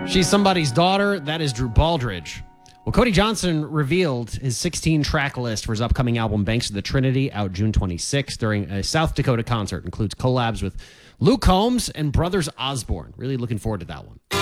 She's Somebody's Daughter. That is Drew Baldridge. Well, Cody Johnson revealed his 16-track list for his upcoming album, Banks of the Trinity, out June 26th during a South Dakota concert. Includes collabs with Luke Combs and Brothers Osborne. Really looking forward to that one.